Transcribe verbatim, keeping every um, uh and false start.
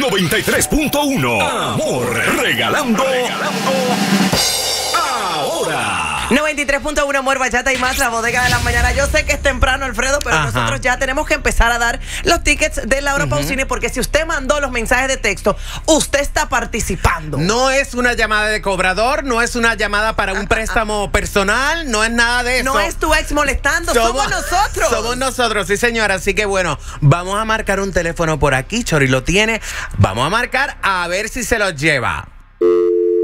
noventa y tres punto uno. Amor, regalando. regalando ahora. noventa y tres punto uno Amor, Bachata y más, la bodega de las mañanas. Yo sé que es temprano, Alfredo, pero Ajá. nosotros ya tenemos que empezar a dar los tickets de Laura Uh-huh. Pausini, porque si usted mandó los mensajes de texto, usted está participando. No es una llamada de cobrador, no es una llamada para un préstamo personal, no es nada de eso. No es tu ex molestando, somos, nosotros. Somos nosotros, sí señora. Así que bueno, vamos a marcar un teléfono por aquí, Chori lo tiene. Vamos a marcar a ver si se los lleva.